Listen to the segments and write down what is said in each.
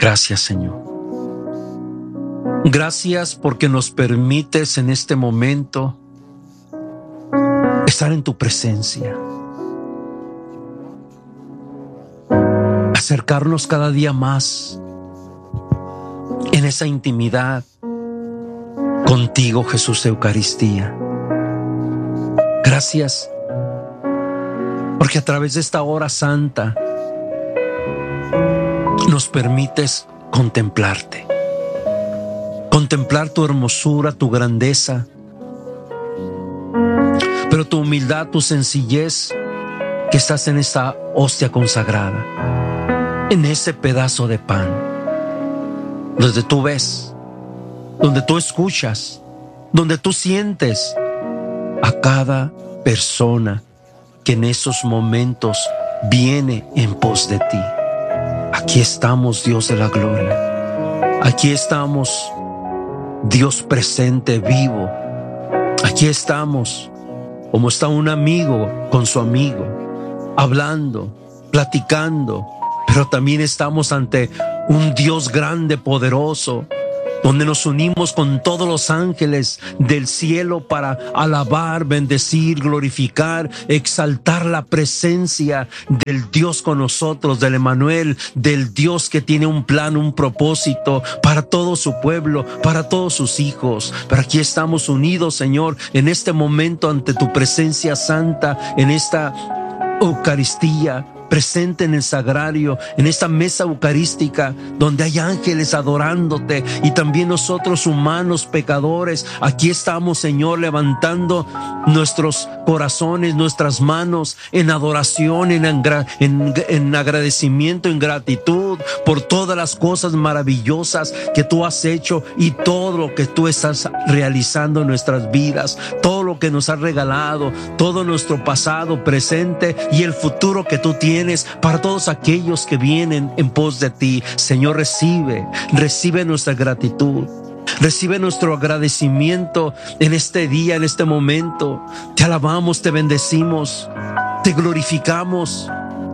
Gracias, Señor. Gracias porque nos permites en este momento estar en tu presencia, acercarnos cada día más en esa intimidad contigo, Jesús, Eucaristía. Gracias porque a través de esta hora santa nos permites contemplarte, contemplar tu hermosura, tu grandeza, pero tu humildad, tu sencillez que estás en esta hostia consagrada, en ese pedazo de pan, donde tú ves, donde tú escuchas, donde tú sientes a cada persona que en esos momentos viene en pos de ti. Aquí estamos, Dios de la gloria. Aquí estamos, Dios presente, vivo. Aquí estamos como está un amigo con su amigo, hablando, platicando, pero también estamos ante un Dios grande, poderoso, donde nos unimos con todos los ángeles del cielo para alabar, bendecir, glorificar, exaltar la presencia del Dios con nosotros, del Emmanuel, del Dios que tiene un plan, un propósito para todo su pueblo, para todos sus hijos. Pero aquí estamos unidos, Señor, en este momento ante tu presencia santa, en esta Eucaristía, presente en el sagrario, en esta mesa eucarística donde hay ángeles adorándote y también nosotros humanos pecadores. Aquí estamos, Señor, levantando nuestros corazones, nuestras manos en adoración, en agradecimiento, en gratitud por todas las cosas maravillosas que tú has hecho y todo lo que tú estás realizando en nuestras vidas, todo lo que nos has regalado, todo nuestro pasado, presente y el futuro que tú tienes para todos aquellos que vienen en pos de ti. Señor, recibe nuestra gratitud, recibe nuestro agradecimiento en este día, en este momento. Te alabamos, te bendecimos, te glorificamos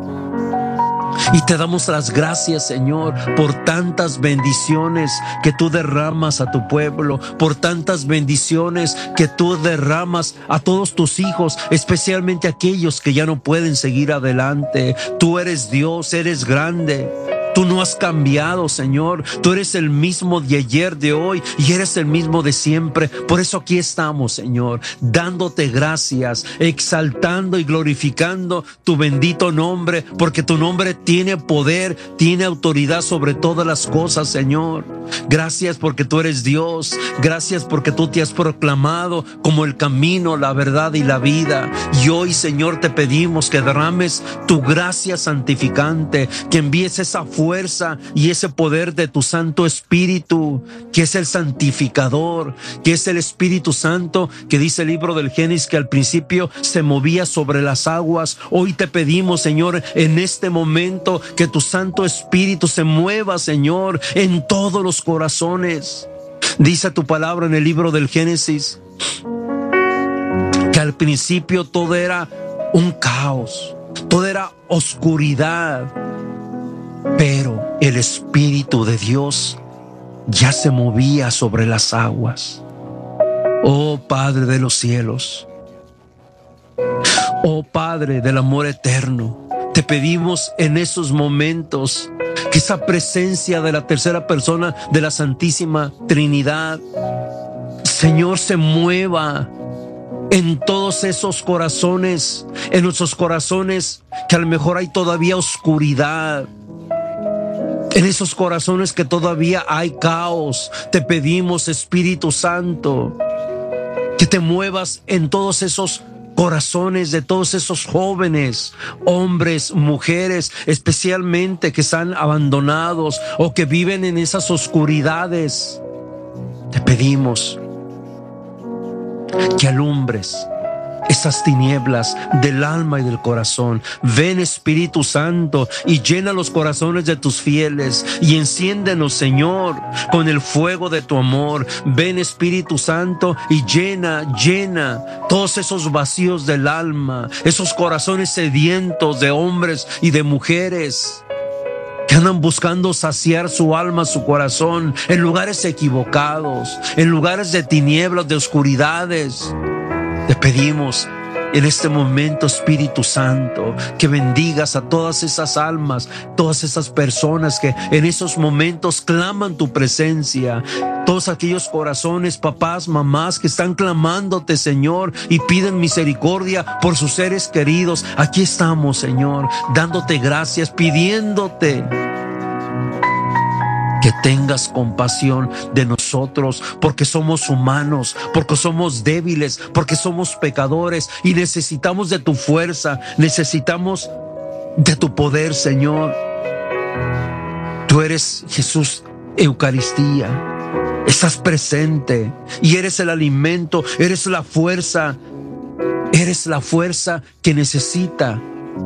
y te damos las gracias, Señor, por tantas bendiciones que tú derramas a tu pueblo, por tantas bendiciones que tú derramas a todos tus hijos, especialmente aquellos que ya no pueden seguir adelante. Tú eres Dios, eres grande. Tú no has cambiado, Señor. Tú eres el mismo de ayer, de hoy y eres el mismo de siempre. Por eso aquí estamos, Señor, dándote gracias, exaltando y glorificando tu bendito nombre, porque tu nombre tiene poder, tiene autoridad sobre todas las cosas, Señor. Gracias porque tú eres Dios. Gracias porque tú te has proclamado como el camino, la verdad y la vida. Y hoy, Señor, te pedimos que derrames tu gracia santificante, que envíes esa fuerza y ese poder de tu Santo Espíritu, que es el santificador, que es el Espíritu Santo, que dice el libro del Génesis que al principio se movía sobre las aguas. Hoy te pedimos, Señor, en este momento que tu Santo Espíritu se mueva, Señor, en todos los corazones. Dice tu palabra en el libro del Génesis que al principio todo era un caos, todo era oscuridad, pero el Espíritu de Dios ya se movía sobre las aguas. Oh Padre de los cielos, oh Padre del amor eterno, te pedimos en esos momentos que esa presencia de la tercera persona de la Santísima Trinidad, Señor, se mueva en todos esos corazones, en nuestros corazones que a lo mejor hay todavía oscuridad, en esos corazones que todavía hay caos. Te pedimos, Espíritu Santo, que te muevas en todos esos corazones de todos esos jóvenes, hombres, mujeres, especialmente que están abandonados o que viven en esas oscuridades. Te pedimos que alumbres esas tinieblas del alma y del corazón. Ven, Espíritu Santo, y llena los corazones de tus fieles y enciéndenos, Señor, con el fuego de tu amor. Ven, Espíritu Santo, y llena todos esos vacíos del alma, esos corazones sedientos de hombres y de mujeres que andan buscando saciar su alma, su corazón, en lugares equivocados, en lugares de tinieblas, de oscuridades. Te pedimos en este momento, Espíritu Santo, que bendigas a todas esas almas, todas esas personas que en esos momentos claman tu presencia. Todos aquellos corazones, papás, mamás que están clamándote, Señor, y piden misericordia por sus seres queridos. Aquí estamos, Señor, dándote gracias, pidiéndote que tengas compasión de nosotros, porque somos humanos, porque somos débiles, porque somos pecadores y necesitamos de tu fuerza, necesitamos de tu poder, Señor. Tú eres Jesús, Eucaristía. Estás presente y eres el alimento, eres la fuerza que necesita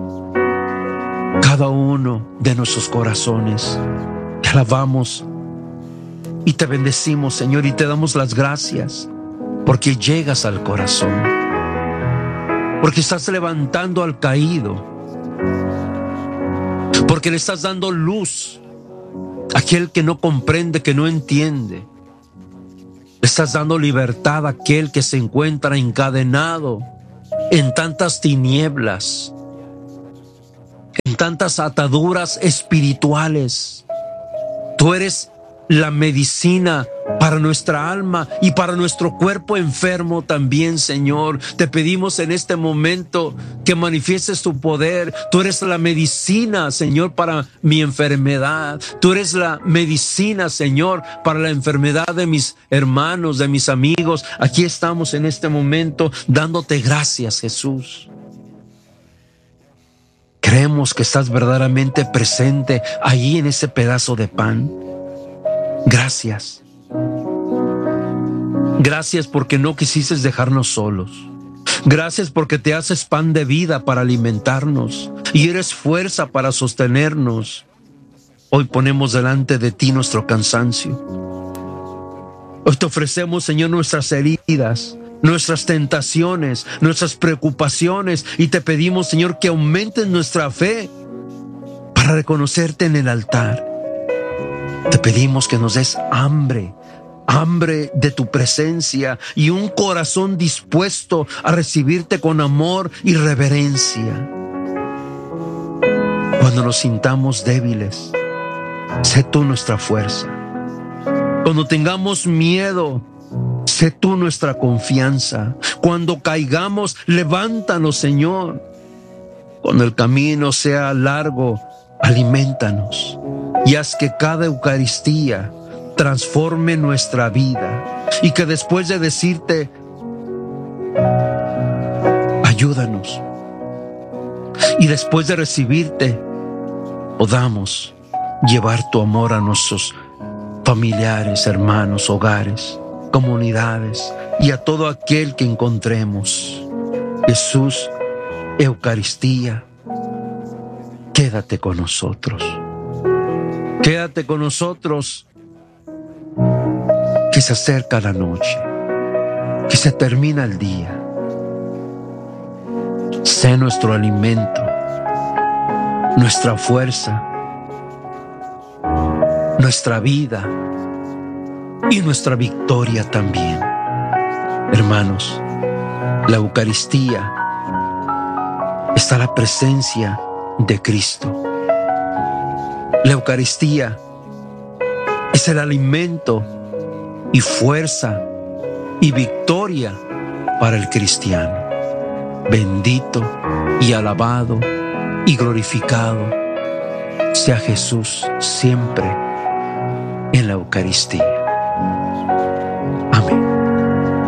cada uno de nuestros corazones. Te alabamos y te bendecimos, Señor, y te damos las gracias porque llegas al corazón, porque estás levantando al caído, porque le estás dando luz a aquel que no comprende, que no entiende. Le estás dando libertad a aquel que se encuentra encadenado en tantas tinieblas, en tantas ataduras espirituales. Tú eres la medicina para nuestra alma y para nuestro cuerpo enfermo también, Señor. Te pedimos en este momento que manifiestes tu poder. Tú eres la medicina, Señor, para mi enfermedad. Tú eres la medicina, Señor, para la enfermedad de mis hermanos, de mis amigos. Aquí estamos en este momento dándote gracias, Jesús. Creemos que estás verdaderamente presente allí en ese pedazo de pan. Gracias. Gracias porque no quisiste dejarnos solos. Gracias porque te haces pan de vida para alimentarnos y eres fuerza para sostenernos. Hoy ponemos delante de ti nuestro cansancio. Hoy te ofrecemos, Señor, nuestras heridas, nuestras tentaciones, nuestras preocupaciones, y te pedimos, Señor, que aumentes nuestra fe para reconocerte en el altar. Te pedimos que nos des hambre de tu presencia y un corazón dispuesto a recibirte con amor y reverencia. Cuando nos sintamos débiles, sé tú nuestra fuerza. Cuando tengamos miedo, sé tú nuestra confianza. Cuando caigamos, levántanos, Señor. Cuando el camino sea largo, alimentanos y haz que cada Eucaristía transforme nuestra vida y que después de decirte, ayúdanos, y después de recibirte, podamos llevar tu amor a nuestros familiares, hermanos, hogares, comunidades y a todo aquel que encontremos. Jesús, Eucaristía, quédate con nosotros. Quédate con nosotros, que se acerca la noche, que se termina el día. Sé nuestro alimento, nuestra fuerza, nuestra vida y nuestra victoria también. Hermanos, la Eucaristía está la presencia de Cristo. La Eucaristía es el alimento y fuerza y victoria para el cristiano. Bendito y alabado y glorificado sea Jesús siempre en la Eucaristía.